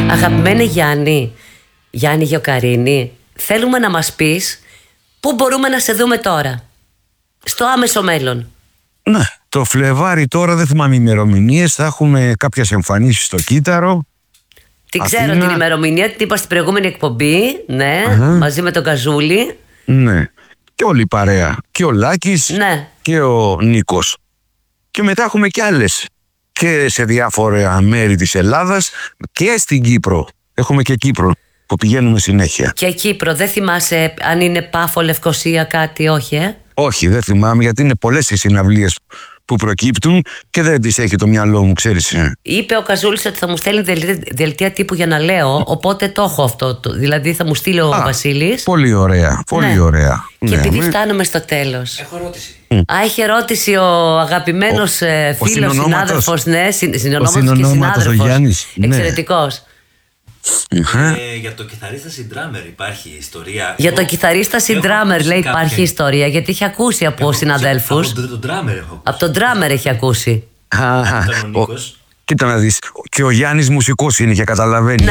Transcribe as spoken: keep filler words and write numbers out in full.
Αγαπημένη Γιάννη, Γιάννη Γεωκαρίνη, θέλουμε να μας πεις πού μπορούμε να σε δούμε τώρα, στο άμεσο μέλλον. Ναι, το Φλεβάρι τώρα δεν θυμάμαι ημερομηνίες, θα έχουμε κάποιες εμφανίσεις στο Κύτταρο. Την Αθήνα. ξέρω την ημερομηνία, την είπα στην προηγούμενη εκπομπή, ναι, uh-huh. μαζί με τον Καζούλη. Ναι, και όλη η παρέα, και ο Λάκης, ναι. και ο Νίκος. Και μετά έχουμε κι άλλες, και σε διάφορα μέρη της Ελλάδας και στην Κύπρο. Έχουμε και Κύπρο που πηγαίνουμε συνέχεια. Και Κύπρο, δεν θυμάσαι αν είναι Πάφο, Λευκοσία, κάτι, όχι, ε? Όχι, δεν θυμάμαι, γιατί είναι πολλές οι συναυλίες που προκύπτουν και δεν τις έχει το μυαλό μου, ξέρεις. Είπε ο Καζούλης ότι θα μου στέλνει δελτία, δελτία τύπου για να λέω, οπότε το έχω αυτό. Δηλαδή θα μου στείλει ο Α, Βασίλης. Πολύ ωραία, πολύ ναι. ωραία. Και ναι, επειδή ναι. φτάνουμε στο τέλος. Έχω ερώτηση. Α, έχει ερώτηση ο αγαπημένος ο, φίλος, ο συνάδελφος, ναι, συνονόματος και συνάδελφος. συνάδελφος. Ο Γιάννης, εξαιρετικός. Ναι. Ε, για το κιθαρίστα συντράμερ υπάρχει ιστορία. Για το κιθαρίστα συντράμερ λέει κάποια... υπάρχει ιστορία, γιατί έχει ακούσει από έχω, συναδέλφους. Από τον ντράμερ έχω ακούσει. Από τον ντράμερ έχει ακούσει. Α, ο, κοίτα να δεις, και ο Γιάννης μουσικός είναι και καταλαβαίνει.